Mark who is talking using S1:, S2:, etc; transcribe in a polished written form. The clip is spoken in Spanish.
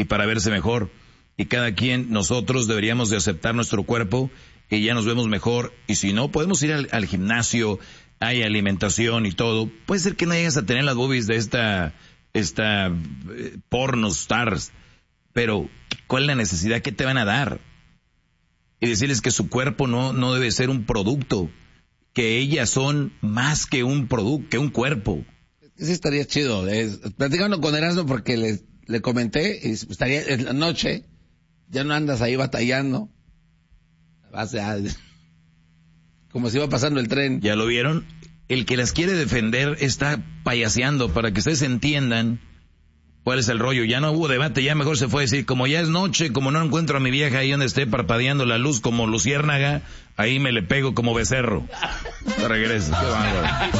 S1: y para verse mejor. Y cada quien, nosotros deberíamos de aceptar nuestro cuerpo y ya nos vemos mejor. Y si no, podemos ir al gimnasio, hay alimentación y todo. Puede ser que no llegues a tener las boobies de esta porno stars, pero ¿cuál es la necesidad? ¿Qué te van a dar? Y decirles que su cuerpo no debe ser un producto, que ellas son más que un producto, que un cuerpo.
S2: Sí estaría chido, platicando con Erasmo porque le comenté, y estaría en la noche, ya no andas ahí batallando, como si iba pasando el tren.
S1: ¿Ya lo vieron? El que las quiere defender está payaseando para que ustedes entiendan cuál es el rollo. Ya no hubo debate, ya mejor se fue a decir, como ya es noche, como no encuentro a mi vieja ahí donde esté parpadeando la luz como luciérnaga, ahí me le pego como becerro. Regreso. Qué bárbaro.